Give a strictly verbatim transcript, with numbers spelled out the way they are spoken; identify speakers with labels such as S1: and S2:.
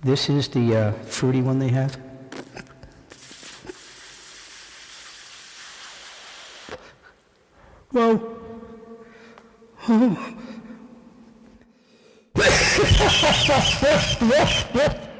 S1: This is the uh, fruity one they have. Whoa. Oh.